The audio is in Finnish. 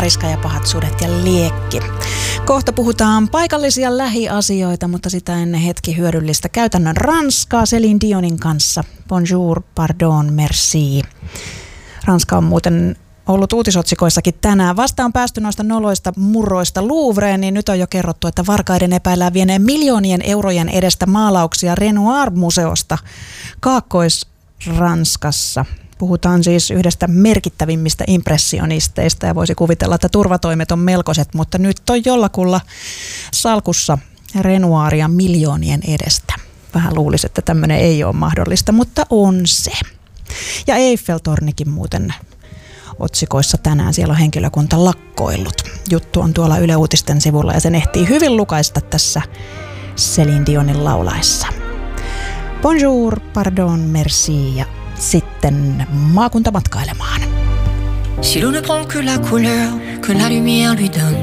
Mariska ja pahat sudet ja liekki. Kohta puhutaan paikallisia lähiasioita, mutta sitä ennen hetki hyödyllistä käytännön ranskaa Céline Dionin kanssa. Bonjour, pardon, merci. Ranska on muuten ollut uutisotsikoissakin tänään. Vasta on päästy noista noloista murroista Louvreen, niin nyt on jo kerrottu, että varkaiden epäillään vieneen miljoonien eurojen edestä maalauksia Renoir-museosta Kaakkois-Ranskassa. Puhutaan siis yhdestä merkittävimmistä impressionisteista ja voisi kuvitella, että turvatoimet on melkoiset, mutta nyt on jollakulla salkussa Renoiria miljoonien edestä. Vähän luulisi, että tämmöinen ei ole mahdollista, mutta on se. Ja Eiffel-tornikin muuten otsikoissa tänään, siellä on henkilökunta lakkoillut. Juttu on tuolla Yle Uutisten sivulla ja sen ehtii hyvin lukaista tässä Céline Dionin laulaessa. Bonjour, pardon, merci ja sitten maakunta matkailemaan. Si l'eau ne prend que la couleur que la lumière lui donne.